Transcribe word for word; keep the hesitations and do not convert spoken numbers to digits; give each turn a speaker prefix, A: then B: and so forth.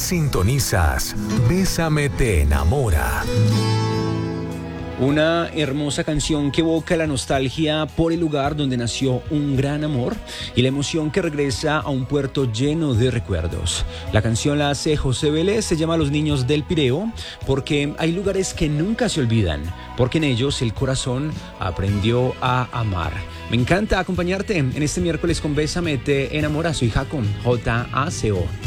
A: Sintonizas Bésame te enamora.
B: Una hermosa canción que evoca la nostalgia por el lugar donde nació un gran amor y la emoción que regresa a un puerto lleno de recuerdos. La canción la hace José Vélez, se llama Los Niños del Pireo, porque hay lugares que nunca se olvidan, porque en ellos el corazón aprendió a amar. Me encanta acompañarte en este miércoles con Bésame te enamora. Soy Jaco, J A C O.